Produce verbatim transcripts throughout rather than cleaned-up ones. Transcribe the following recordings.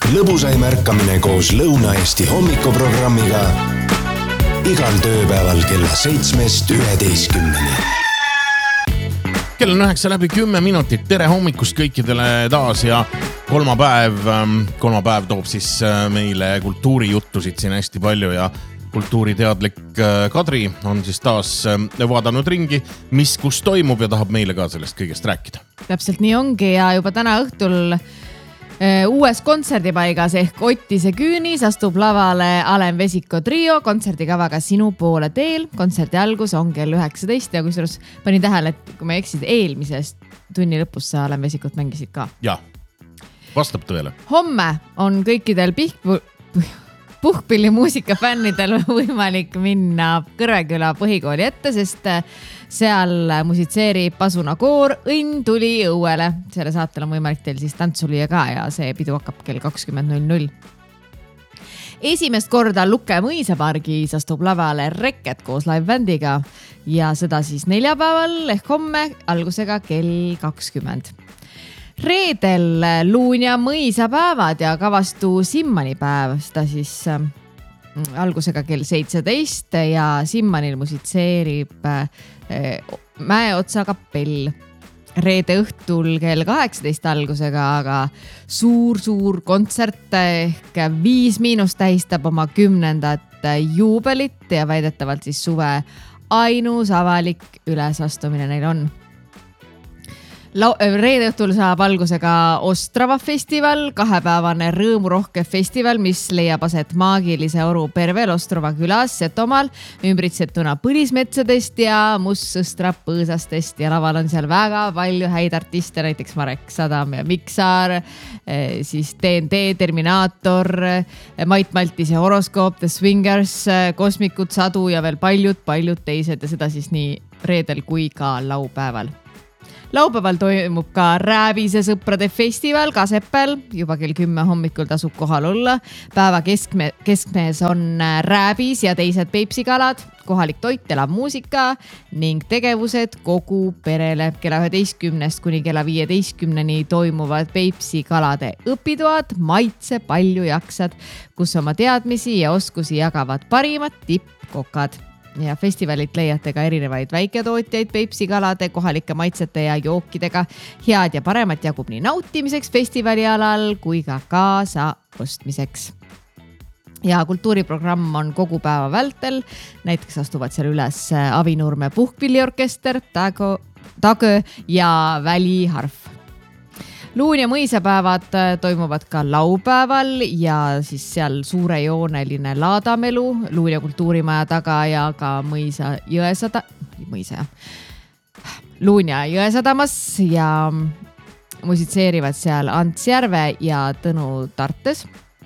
lõbusaim ärkamine koos Lõuna-Eesti hommikuprogrammiga igal tööpäeval kella seitsmest üheteistkümneni. Kell on üheksa läbi kümme minutit. Tere hommikust kõikidele taas ja kolmapäev, kolmapäev toob siis meile kultuurijuttusid siin hästi palju ja kultuuriteadlik Kadri on siis taas vaadanud ringi, mis kus toimub ja tahab meile ka sellest kõigest rääkida. Täpselt nii ongi ja juba täna õhtul uues kontserdipaigas ehk Ottise küünis astub lavale Alen Vesiko trio kontserdikavaga Sinu poole teel. Kontserdi algus on kell üheksateist ja kusjuures panin tähele, et kui ma eksid eelmisest tunni lõpus sa Alen Vesikut mängisid ka. Ja, vastab tõele. Homme on kõikidel pihku... puhkpilli muusikafännidel võimalik minna Kõrveküla põhikooli ette, sest seal musitseerib Pasuna koor Õnn tuli õuele. Selle saatel on võimalik teil siis tantsulija ka ja see pidu hakkab kell kakskümmend null null. Esimest korda Luke mõisapargis astub lavale Reket koos live-bändiga ja seda siis neljapäeval ehk homme algusega kell kakskümmend. Reedel Luunja mõisapäevad ja kavastu Simmani päev, seda siis äh, algusega kell seitseteist ja Simmanil musitseerib äh, Mäeotsa kapell. Reede õhtul kell kaheksateist algusega, aga suur-suur kontsert ehk viis miinus tähistab oma kümnendat juubelit ja väidetavalt siis suve ainus avalik ülesastumine neil on. Reede õhtul saab algusega Ostrava festival, kahepäevane rõõmurohke festival, mis leiab aset maagilise oru Pervel Ostrava külas Setomaal, ümbritsetuna põlismetsadest ja mustsõstra põõsastest ja laval on seal väga palju häid artiste, näiteks Marek Sadam ja Miksar, siis T N T, Terminaator, Mait Maltis ja Horoskoop, The Swingers, Kosmikud, Sadu ja veel paljud-paljud teised ja seda siis nii reedel kui ka laupäeval. Laupäeval toimub ka Rääbise sõprade festival Kasepel, juba kell kümme hommikul tasub kohal olla. Päeva keskme, keskmees on Rääbis ja teised peipsikalad, kohalik toit, elav muusika ning tegevused kogu perele. Kella üheteistkümnest kuni kella viieteistkümneni toimuvad peipsikalade õpitoad, maitse palju jaksad, kus oma teadmisi ja oskusi jagavad parimad tippkokad. Ja festivalit leiate ka erinevaid väiketootjaid peipsikalade, kohalike maitsete ja jookidega. Head ja paremat jagub nii nautimiseks festivali alal kui ka kaasa ostmiseks. Ja kultuuriprogramm on kogu päeva vältel. Näiteks astuvad seal üles Avinurme puhkpilliorkester, Tago, Tago ja Väliharf. Luunja mõisapäevad toimuvad ka laupäeval ja siis seal suurejooneline laadamelu Luunja kultuurimaja taga ja ka mõisa Jõesada, mõisa, Luunja Jõesadamas ja musitseerivad seal Ants Järve ja Tõnu Tartes.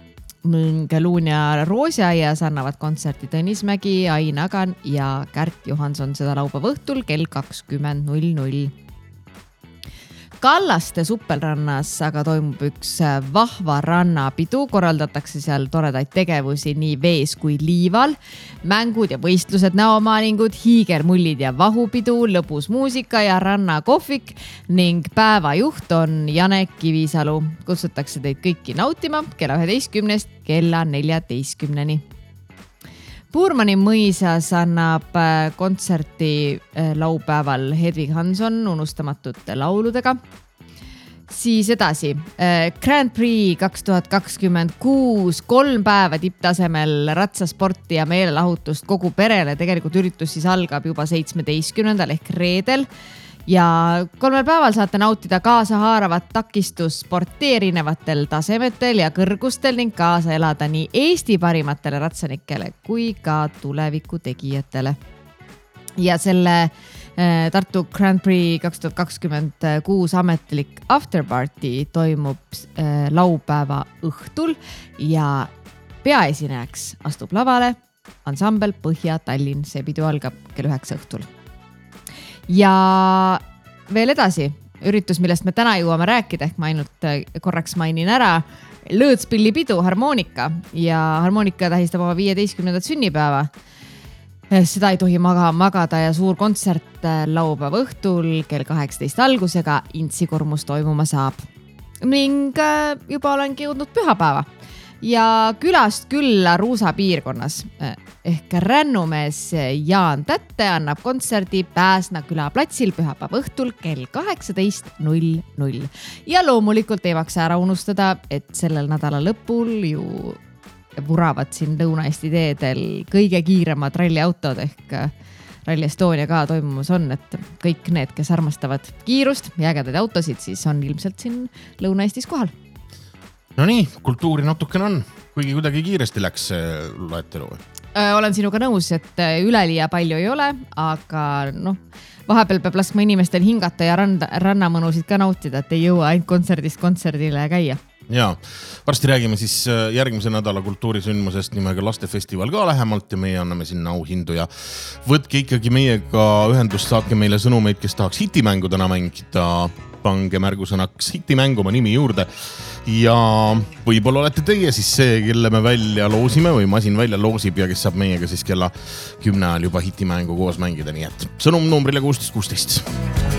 Luunja Roosiaias annavad kontserti Tõnis Mägi, Ain Agan ja Kärt Johanson seda laupäeva õhtul kell kakskümmend null null. Kallaste Suppelrannas aga toimub üks vahva rannapidu, korraldatakse seal toredaid tegevusi nii vees kui liival, mängud ja võistlused, näomaalingud, hiigermullid ja vahupidu, lõbus muusika ja rannakohvik ning päevajuht on Janek Kivisalu. Kutsutakse teid kõiki nautima kella üheteistkümnest kella neljateistkümneni. Puurmani mõisas annab kontserti laupäeval Hedvig Hanson unustamatute lauludega. Siis edasi, Grand Prix kaks tuhat kakskümmend kuus, kolm päeva tipptasemel ratsasporti ja meelelahutust kogu perele. Tegelikult üritus siis algab juba seitsmeteistkümnendal ehk reedel. Ja kolmel päeval saate nautida kaasa haaravat takistussporti erinevatel tasemetel ja kõrgustel ning kaasa elada nii Eesti parimatele ratsanikele kui ka tuleviku tegijatele. Ja selle äh, Tartu Grand Prix kaks tuhat kakskümmend kuus ametlik afterparty toimub äh, laupäeva õhtul ja peaesinejaks astub lavale ansambel Põhja-Tallinn. See pidu algab kell üheksa õhtul. Ja veel edasi, üritus, millest me täna jõuame rääkida, ehk ma ainult korraks mainin ära, Lõõtspillipidu harmoonika ja harmoonika tähistab oma viieteistkümnendat sünnipäeva. Seda ei tohi maga, magada ja suur kontsert laupäeva õhtul kell kaheksateist algusega Intsikormus toimuma saab. ning juba olengi jõudnud pühapäeva. Ja külast külla Ruusa piirkonnas ehk rännumees Jaan Tätte annab kontserdi Pääsna küla platsil pühapäeva õhtul kell kaheksateist null null. Ja loomulikult ei maksa ära unustada, et sellel nädala lõpul ju vuravad siin Lõuna-Eesti teedel kõige kiiremad ralliautod ehk Rally Estonia ka toimumas on, et kõik need, kes armastavad kiirust ja ägedaid autosid, siis on ilmselt siin Lõuna-Eestis kohal. No nii, kultuuri natukene on, kuigi kuidagi kiiresti läks loetelu. Olen sinuga nõus, et üleliia palju ei ole, aga noh, vahepeal peab laskma inimestel hingata ja randa, rannamõnusid ka nautida, et ei jõua ainult kontserdist kontserdile käia. Ja, varsti räägime siis järgmise nädala kultuurisündmusest nimega Lastefestival ka lähemalt ja meie anname sinna auhindu ja võtke ikkagi meiega ühendust, saatke meile sõnumeid, kes tahaks hitimängu täna mängida, pange märgusõnaks hitimängu oma nimi juurde ja võib-olla olete teie siis see, kelle me välja loosime või masin välja loosib ja kes saab meiega siis kella kümne ajal juba hitimängu koos mängida, nii et sõnum numbrile kuusteist kuusteist.